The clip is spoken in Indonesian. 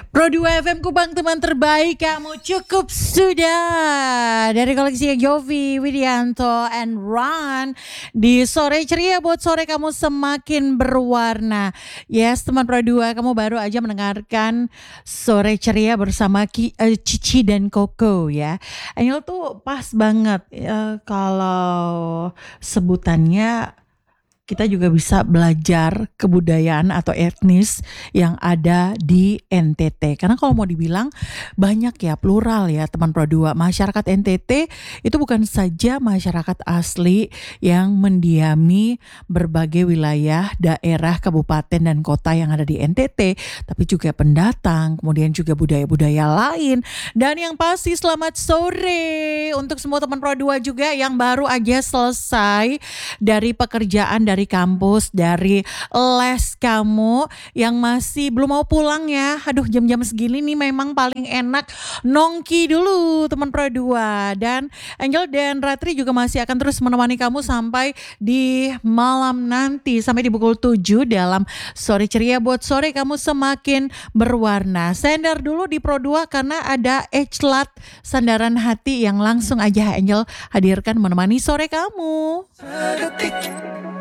Pro 2 FM Kubang, teman terbaik kamu cukup sudah. Dari koleksi Yofi, Widianto, and Ron. Di sore ceria buat sore kamu semakin berwarna. Yes, teman Pro 2, kamu baru aja mendengarkan sore ceria bersama Cici dan Koko ya. Angel tuh pas banget kalau sebutannya kita juga bisa belajar kebudayaan atau etnis yang ada di NTT. Karena kalau mau dibilang banyak ya, plural ya teman Pro 2. Masyarakat NTT itu bukan saja masyarakat asli yang mendiami berbagai wilayah, daerah, kabupaten dan kota yang ada di NTT, tapi juga pendatang, kemudian juga budaya-budaya lain. Dan yang pasti selamat sore untuk semua teman Pro 2 juga yang baru aja selesai dari pekerjaan, dari kampus, dari les kamu yang masih belum mau pulang ya. Aduh, jam-jam segini nih memang paling enak nongki dulu teman Pro 2. Dan Angel dan Ratri juga masih akan terus menemani kamu sampai di malam nanti, sampai di pukul 7 dalam Sore Ceria buat sore kamu semakin berwarna. Sender dulu di Pro 2 karena ada Echlat Sandaran Hati yang langsung aja Angel hadirkan menemani sore kamu. Sedetik